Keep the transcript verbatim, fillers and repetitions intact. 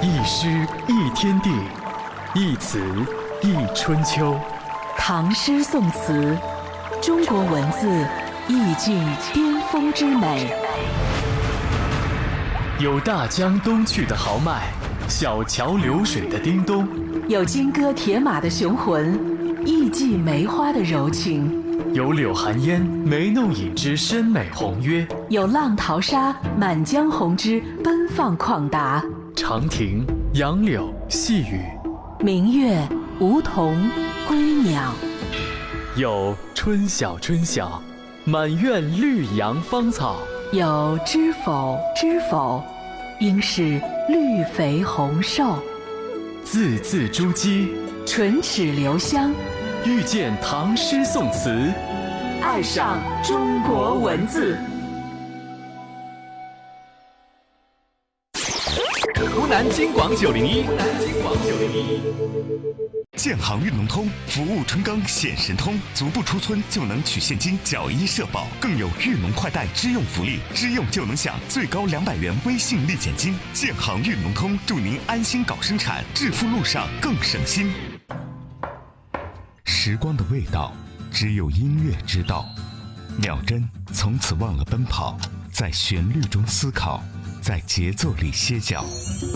一诗一天地，一词一春秋。 唐诗宋词，中国文字意境巅峰之美。 有大江东去的豪迈，小桥流水的叮咚； 有金戈铁马的雄浑，艺伎梅花的柔情； 有柳寒烟眉弄影之深美宏约； 有浪淘沙满江红之奔放旷达。 长亭、杨柳、细雨， 明月、梧桐、归鸟。 有春晓春晓，满院绿杨芳草； 有知否知否，应是绿肥红瘦。 字字珠玑， 唇齿留香。 遇见唐诗宋词， 爱上中国文字。 湖南金广九零一，湖南金广九零一。 建行运农通服务春耕显神通，足不出村就能取现金缴医社保，更有运农快贷支用福利，支用就能享最高两百元微信立减金。建行运农通祝您安心搞生产，致富路上更省心。时光的味道，只有音乐知道。秒针从此忘了奔跑，在旋律中思考，在节奏里歇脚。